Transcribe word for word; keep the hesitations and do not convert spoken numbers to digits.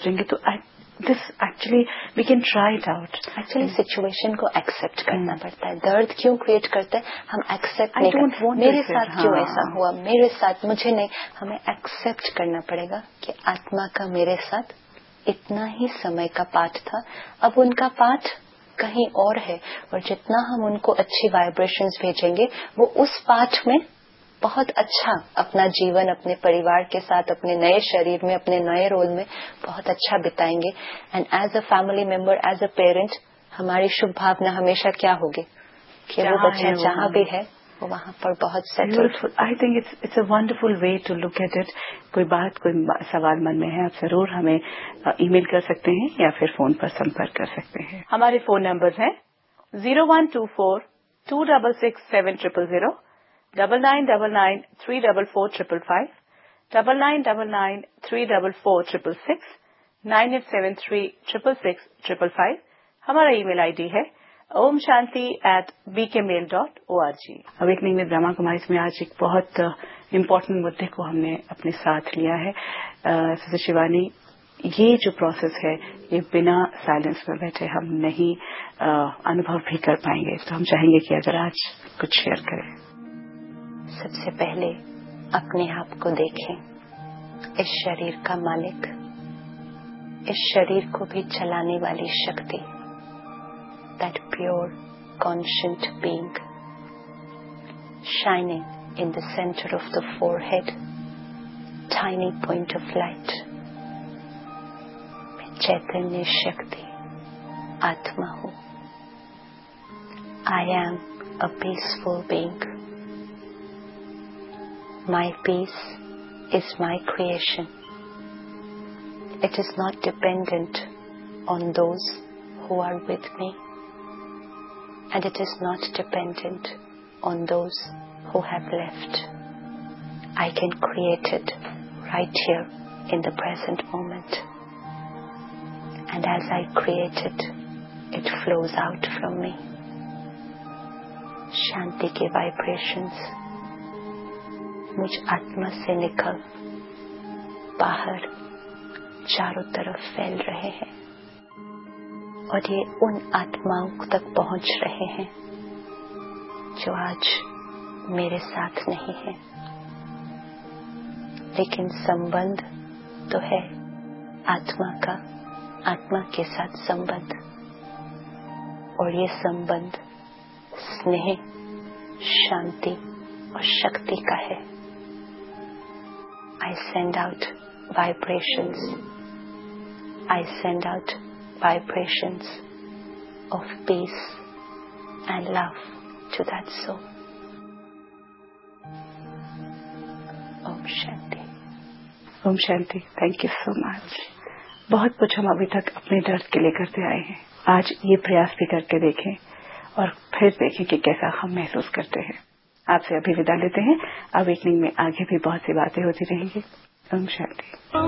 गुजरेंगे तो this actually we can try it out. Actually situation को एक्सेप्ट करना पड़ता है। दर्द क्यों क्रिएट करते हैं हम एक्सेप्ट नहीं करते। मेरे साथ क्यों ऐसा हुआ, मेरे साथ मुझे नहीं, हमें एक्सेप्ट करना पड़ेगा कि आत्मा का मेरे साथ इतना ही समय का पाठ था, अब उनका पाठ कहीं और है, और जितना हम उनको अच्छी वाइब्रेशंस भेजेंगे वो उस पाठ में बहुत अच्छा अपना जीवन अपने परिवार के साथ, अपने नए शरीर में, अपने नए रोल में बहुत अच्छा बिताएंगे। And as a family member, as a parent, हमारी शुभ भावना हमेशा क्या होगी कि वो बच्चा जहाँ भी है वो वहाँ पर बहुत settle. I think it's it's a wonderful way to look at it. कोई बात, कोई सवाल मन में है, आप जरूर हमें ईमेल कर सकते हैं या फिर फोन पर संपर्क कर सकते हैं। हमारे फोन नंबर्स हैं zero one two four to double six seven triple zero, double nine double nine three double four triple five, double nine double nine three double four triple six, nine eight seven three triple six triple five. हमारा email ID है Om Shanti eight B के mail dot O R G. Awakening with Brahma Kumaris में आज एक बहुत important मुद्दे को हमने अपने साथ लिया है। सिस्टर शिवानी, ये जो प्रोसेस है ये बिना साइलेंस में बैठे हम नहीं आ, अनुभव भी कर पाएंगे, तो हम चाहेंगे कि अगर आज कुछ शेयर करें। सबसे पहले अपने आप को देखें, इस शरीर का मालिक, इस शरीर को भी चलाने वाली शक्ति, that pure conscient being shining in the center of the forehead, tiny point of light. मैं चैतन्य शक्ति आत्मा हूँ। I am a peaceful being. My peace is my creation. It is not dependent on those who are with me, and it is not dependent on those who have left. I can create it right here in the present moment. And as I create it, it flows out from me. शांति के vibrations मुझ आत्मा से निकल बाहर चारों तरफ फैल रहे हैं, और ये उन आत्माओं तक पहुंच रहे हैं जो आज मेरे साथ नहीं है, लेकिन संबंध तो है आत्मा का, आत्मा के साथ संबंध, और ये संबंध स्नेह, शांति और शक्ति का है। I send out vibrations. I send out vibrations of peace and love to that soul. Om Shanti. Om Shanti. Thank you so much. बहुत कुछ हम अभी तक अपने दर्द के लिए करते आए हैं, आज ये प्रयास भी करके देखें और फिर देखें कि कैसा हम महसूस करते हैं। आपसे अभी विदा लेते हैं। अवेकनिंग में आगे भी बहुत सी बातें होती रहेंगी। ओम शांति।